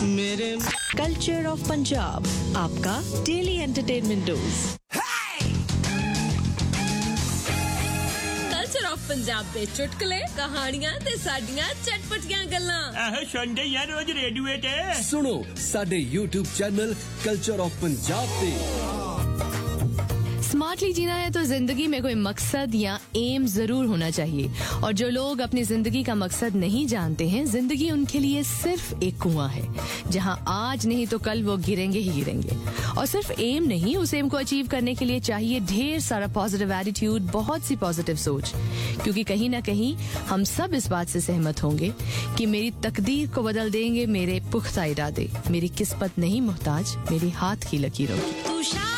मेरे culture of Punjab, आपका daily entertainment dose. Culture of Punjab दे चुटकुले, कहानियां ते साडियां चटपटियां गल्लां। आहो सुनदे यार रोज रेडियो ते सुनो साडे YouTube channel culture of Punjab पे। स्मार्टली जीना है तो जिंदगी में कोई मकसद या एम जरूर होना चाहिए, और जो लोग अपनी जिंदगी का मकसद नहीं जानते हैं, जिंदगी उनके लिए सिर्फ एक कुआं है जहां आज नहीं तो कल वो गिरेंगे ही गिरेंगे। और सिर्फ एम नहीं, उस एम को अचीव करने के लिए चाहिए ढेर सारा पॉजिटिव एटीट्यूड, बहुत सी पॉजिटिव सोच, क्योंकि कहीं ना कहीं हम सब इस बात से सहमत होंगे कि मेरी तकदीर को बदल देंगे मेरे पुख्ता इरादे, मेरी किस्मत नहीं मुहताज मेरी हाथ की लकीरों की।